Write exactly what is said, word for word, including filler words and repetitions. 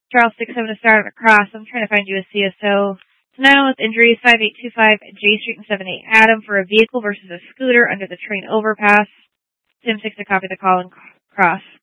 Charles six seven to start on a cross. I'm trying to find you a C S O. Now with injuries, five eight two five J Street and seven eight Adam for a vehicle versus a scooter under the train overpass. Tim six to copy the call and cross.